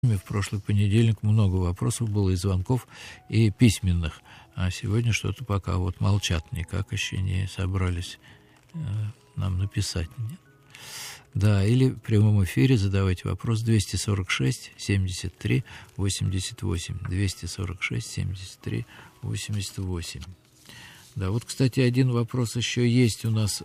В прошлый понедельник много вопросов было, и звонков, и письменных. А сегодня что-то пока вот молчат, никак еще не собрались нам написать. Нет? Да, или в прямом эфире задавайте вопрос 246-73-88, 246-73-88. Да, вот, кстати, один вопрос еще есть у нас.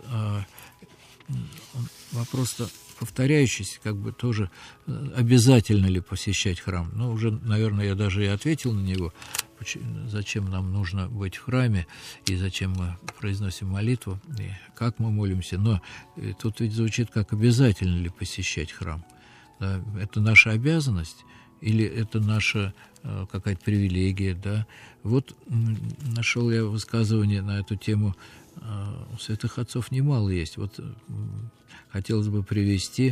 Вопрос-то повторяющийся, как бы тоже обязательно ли посещать храм. Ну, уже, наверное, я даже и ответил на него, зачем нам нужно быть в храме, и зачем мы произносим молитву, и как мы молимся. Но тут ведь звучит, как обязательно ли посещать храм. Да? Это наша обязанность или это наша какая-то привилегия, да? Вот нашел я высказывание на эту тему. У святых отцов немало есть. Вот хотелось бы привести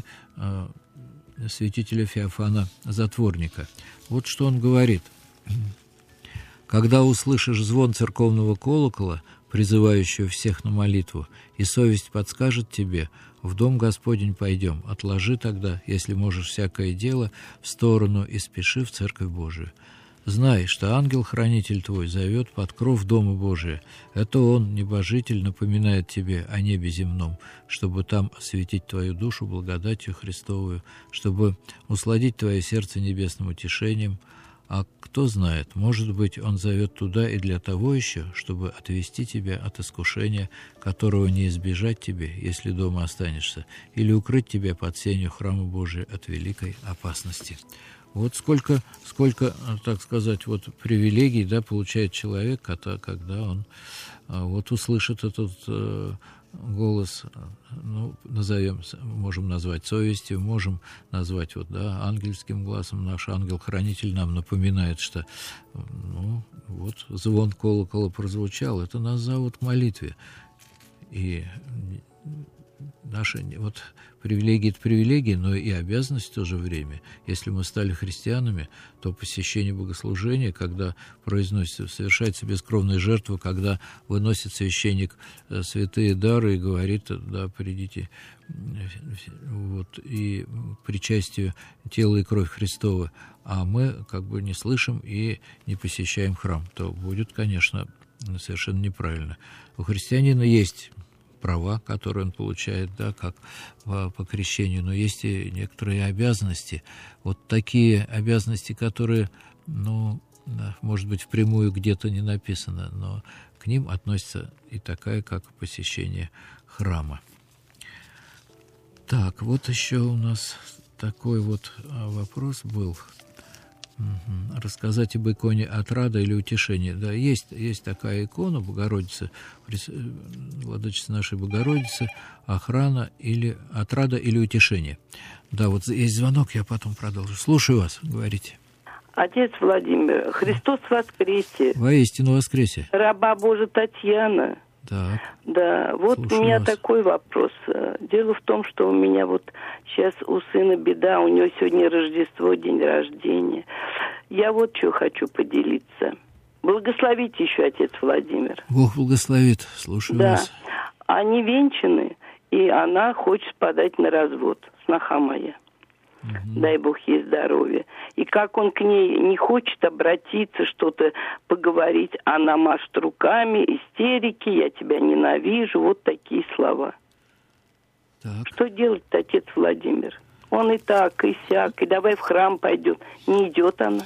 святителя Феофана Затворника. Вот что он говорит. «Когда услышишь звон церковного колокола, призывающего всех на молитву, и совесть подскажет тебе, в дом Господень пойдем, отложи тогда, если можешь, всякое дело в сторону и спеши в Церковь Божию. Знай, что ангел-хранитель твой зовет под кров Дома Божия. Это он, небожитель, напоминает тебе о небе земном, чтобы там осветить твою душу благодатью Христовую, чтобы усладить твое сердце небесным утешением. А кто знает, может быть, он зовет туда и для того еще, чтобы отвести тебя от искушения, которого не избежать тебе, если дома останешься, или укрыть тебя под сенью храма Божия от великой опасности». Вот сколько, так сказать, вот привилегий, да, получает человек, когда он вот услышит этот голос, ну, можем назвать совестью, можем назвать вот, да, ангельским глазом. Наш ангел-хранитель нам напоминает, что, ну, вот звон колокола прозвучал, это нас зовут к молитве. И наши вот привилегии – это привилегии, но и обязанность в то же время. Если мы стали христианами, то посещение богослужения, когда произносится, совершается бескровная жертва, когда выносит священник святые дары и говорит, да, придите, вот, и причастию тела и кровь Христова, а мы как бы не слышим и не посещаем храм, то будет, конечно, совершенно неправильно. У христианина есть права, которые он получает, да, как по крещению, но есть и некоторые обязанности. Вот такие обязанности, которые, ну, может быть, впрямую где-то не написано, но к ним относится и такая, как посещение храма. Так, вот еще у нас такой вот вопрос был. Рассказать об иконе «Отрада» или «Утешение». Да, есть такая икона Богородицы, владычица нашей Богородицы, охрана или «Отрада» или «Утешение». Да, вот есть звонок, я потом продолжу. Слушаю вас, говорите. Отец Владимир, Христос воскресе! Воистину воскресе! Раба Божия Татьяна. Так. Да, вот у меня такой вопрос. Дело в том, что у меня вот сейчас у сына беда, у него сегодня Рождество, день рождения. Я вот что хочу поделиться. Благословите еще, отец Владимир. Бог благословит, слушаю вас. Да, они венчаны, и она хочет подать на развод, сноха моя. Дай Бог ей здоровья. И как он к ней не хочет обратиться, что-то поговорить, она машет руками, истерики, я тебя ненавижу, вот такие слова. Так. Что делать-то, отец Владимир? Он и так, и сяк, и давай в храм пойдет. Не идет она.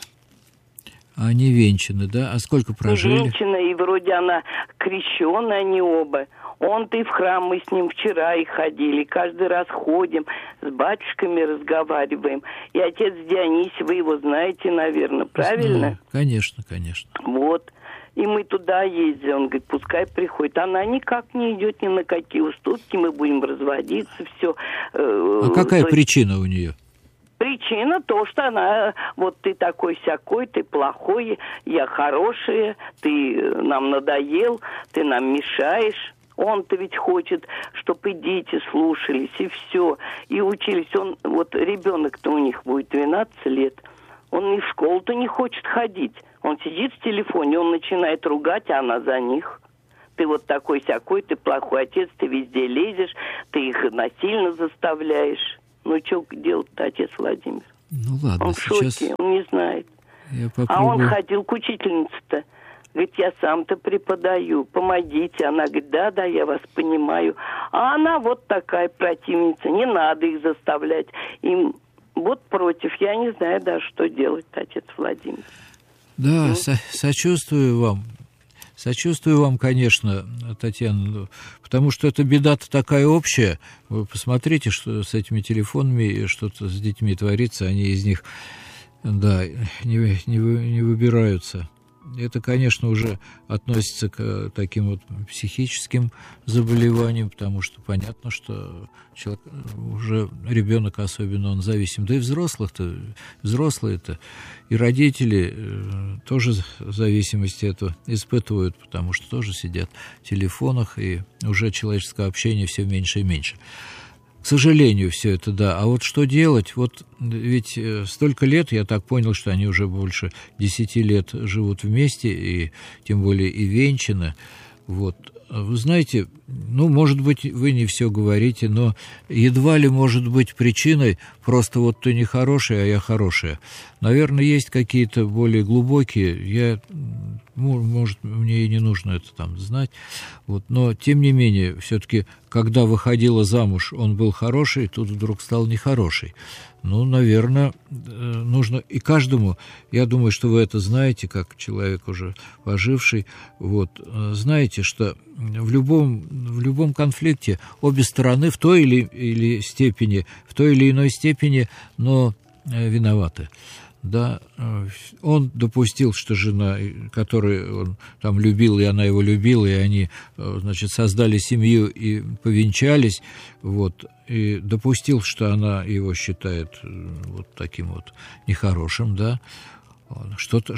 Они венчаны, да? А сколько прожили? Венчаны, и вроде она крещеная, они оба. Он-то и в храм, мы с ним вчера и ходили, каждый раз ходим, с батюшками разговариваем. И отец Дионисий, вы его знаете, наверное, правильно? Знаю. Конечно, конечно. Вот. И мы туда ездили, он говорит, пускай приходит. Она никак не идет ни на какие уступки, мы будем разводиться, все. А какая причина у нее? Причина то, что она, вот ты такой-сякой, ты плохой, я хорошая, ты нам надоел, ты нам мешаешь. Он-то ведь хочет, чтобы и дети слушались, и все, и учились. Он, вот ребенок-то у них будет 12 лет, он и в школу-то не хочет ходить. Он сидит в телефоне, он начинает ругать, а она за них. Ты вот такой-сякой, ты плохой отец, ты везде лезешь, ты их насильно заставляешь. Ну, что делать-то, отец Владимир? Ну ладно, Он в шоке, сейчас он не знает. я А он попробую. ходил к учительнице-то. Говорит, я сам-то преподаю, помогите. Она говорит, да, я вас понимаю. А она вот такая противница, не надо их заставлять. Им вот против, я не знаю даже, что делать, отец Владимир. Да, сочувствую вам. Сочувствую вам, конечно, Татьяна, потому что эта беда-то такая общая. Вы посмотрите, что с этими телефонами, что-то с детьми творится, они из них, да, не выбираются. Это, конечно, уже относится к таким вот психическим заболеваниям, потому что понятно, что человек, уже ребенок особенно, он зависим. Да и взрослые-то и родители тоже зависимость эту испытывают, потому что тоже сидят в телефонах, и уже человеческое общение все меньше и меньше. К сожалению, все это, да. А вот что делать? Вот ведь столько лет, я так понял, что они уже больше 10 лет живут вместе, и тем более и венчаны. Вот. Вы знаете, ну, может быть, вы не все говорите, но едва ли может быть причиной просто вот ты нехороший, а я хорошая. Наверное, есть какие-то более глубокие, может, мне и не нужно это там знать, вот, но, тем не менее, все-таки, когда выходила замуж, он был хороший, тут вдруг стал нехороший. Ну, наверное, нужно и каждому, я думаю, что вы это знаете, как человек уже поживший, вот, знаете, что в любом конфликте обе стороны в той или иной степени, но виноваты. Да, он допустил, что жена, которую он там любил, и она его любила, и они, значит, создали семью и повенчались, вот, и допустил, что она его считает вот таким вот нехорошим, да, что-то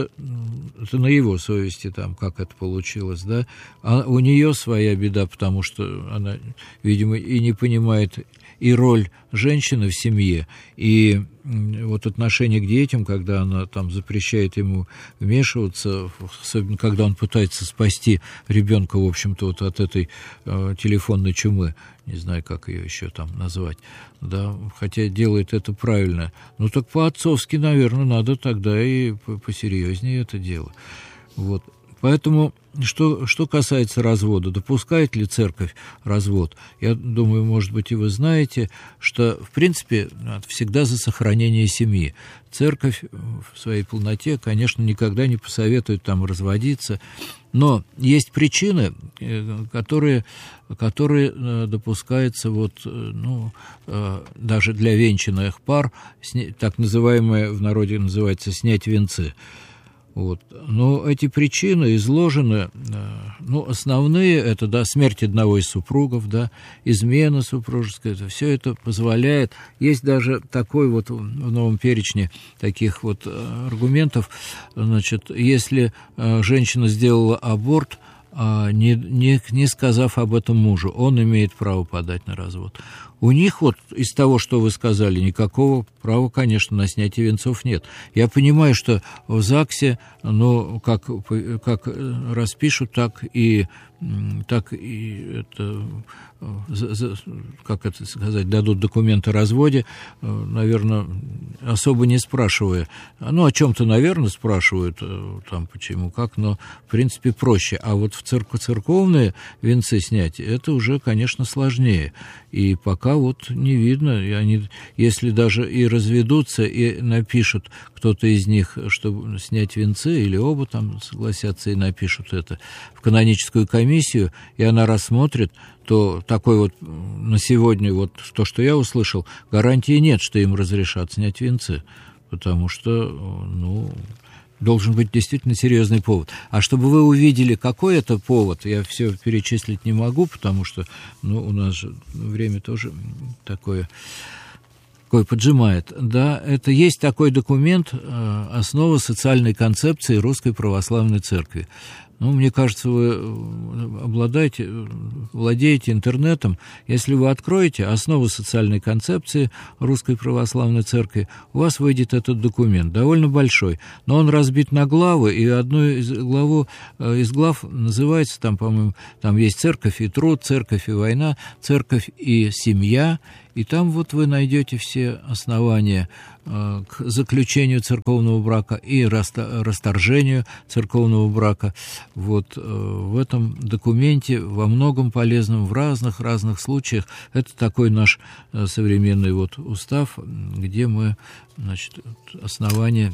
это на его совести там, как это получилось, да, а у нее своя беда, потому что она, видимо, и не понимает и роль женщины в семье, и вот отношение к детям, когда она там запрещает ему вмешиваться, особенно когда он пытается спасти ребенка, в общем-то, вот от этой телефонной чумы, не знаю, как ее еще там назвать, да, хотя делает это правильно. Ну, так по-отцовски, наверное, надо тогда и посерьезнее это дело. Вот. Поэтому, что касается развода, допускает ли церковь развод? Я думаю, может быть, и вы знаете, что, в принципе, всегда за сохранение семьи. Церковь в своей полноте, конечно, никогда не посоветует там разводиться, но есть причины, которые допускаются вот, ну, даже для венчанных пар, так называемое, в народе называется, снять венцы. Вот. Но эти причины изложены, ну, основные, это, да, смерть одного из супругов, да, измена супружеская, это, все это позволяет. Есть даже такой вот в новом перечне таких вот аргументов, значит, если женщина сделала аборт, не сказав об этом мужу, он имеет право подать на развод. У них вот из того, что вы сказали, никакого права, конечно, на снятие венцов нет. Я понимаю, что в ЗАГСе, ну, как распишут, так и это, как это сказать, дадут документы о разводе, наверное, особо не спрашивая. Ну, о чем-то, наверное, спрашивают, там, почему, как, но, в принципе, проще. А вот в церковные венцы снять, это уже, конечно, сложнее. И пока вот не видно, и они, если даже и разведутся, и напишут кто-то из них, чтобы снять венцы, или оба там согласятся и напишут это в каноническую комиссию, и она рассмотрит, то такой вот на сегодня, вот то, что я услышал, гарантии нет, что им разрешат снять венцы, потому что, ну, должен быть действительно серьезный повод. А чтобы вы увидели, какой это повод, я все перечислить не могу, потому что, ну, у нас же время тоже такое поджимает. Да, это есть такой документ «Основа социальной концепции Русской Православной Церкви». Ну, мне кажется, вы владеете интернетом. Если вы откроете «Основы социальной концепции Русской Православной Церкви», у вас выйдет этот документ, довольно большой, но он разбит на главы, и одну из глав называется, там, по-моему, там есть «Церковь и труд», «Церковь и война», «Церковь и семья», И там вот вы найдете все основания к заключению церковного брака и расторжению церковного брака. Вот в этом документе во многом полезном в разных случаях. Это такой наш современный вот устав, где мы, значит, основания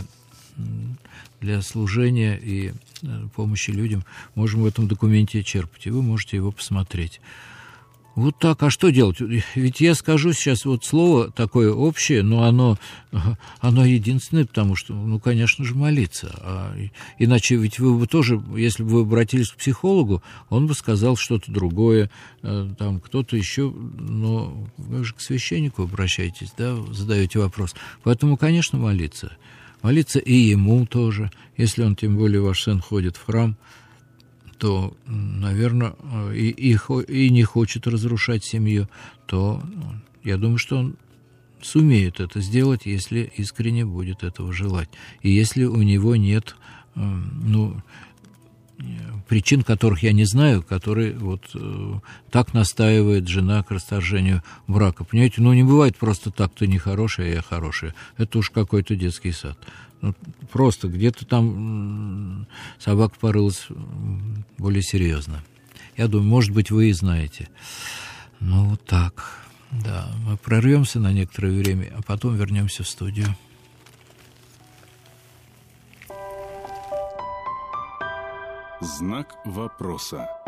для служения и помощи людям можем в этом документе черпать, и вы можете его посмотреть. Вот так. А что делать? Ведь я скажу сейчас вот слово такое общее, но оно единственное, потому что, ну, конечно же, молиться. Иначе ведь вы бы тоже, если бы вы обратились к психологу, он бы сказал что-то другое, там кто-то еще, но вы же к священнику обращаетесь, да, задаете вопрос. Поэтому, конечно, молиться. Молиться и ему тоже. Если он, тем более, ваш сын ходит в храм, то, наверное, и не хочет разрушать семью, то я думаю, что он сумеет это сделать, если искренне будет этого желать. И если у него нет, причин, которых я не знаю, которые вот так настаивает жена к расторжению брака. Понимаете, не бывает просто так, ты не хороший, а я хорошая. Это уж какой-то детский сад. Просто где-то там собака порылась более серьезно. Я думаю, может быть, вы и знаете. Вот так. Да, мы прервемся на некоторое время, а потом вернемся в студию. Знак вопроса.